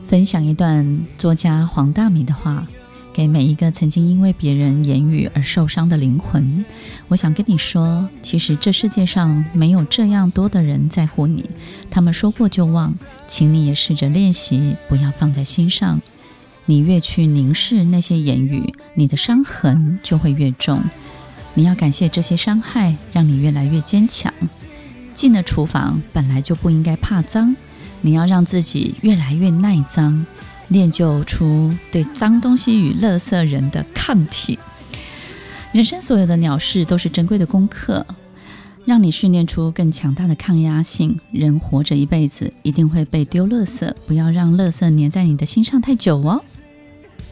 分享一段作家黄大米的话，给每一个曾经因为别人言语而受伤的灵魂。我想跟你说，其实这世界上没有这样多的人在乎你，他们说过就忘，请你也试着练习，不要放在心上。你越去凝视那些言语，你的伤痕就会越重。你要感谢这些伤害，让你越来越坚强。进了厨房本来就不应该怕脏，你要让自己越来越耐脏，练就出对脏东西与垃圾人的抗体。人生所有的鸟事都是珍贵的功课，让你训练出更强大的抗压性。人活着一辈子，一定会被丢垃圾，不要让垃圾粘在你的心上太久哦。